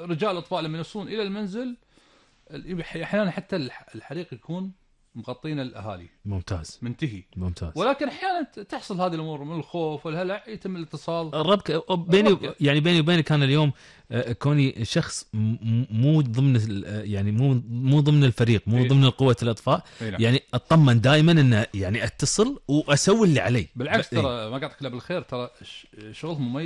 رجال الاطفاء لما يوصلون الى المنزل احيانا حتى الحريق يكون مغطين الاهالي. ممتاز. منتهي. ممتاز. ولكن احيانا تحصل هذه الامور من الخوف والهلع، يتم الاتصال. الربك بيني يعني بيني وبينك كان اليوم كوني شخص مو ضمن يعني مو ضمن الفريق، مو ضمن قوة الإطفاء، يعني اطمن دائما انه يعني اتصل واسوي اللي علي. بالعكس ترى ما قاعد بالخير، ترى شغلهم مميز.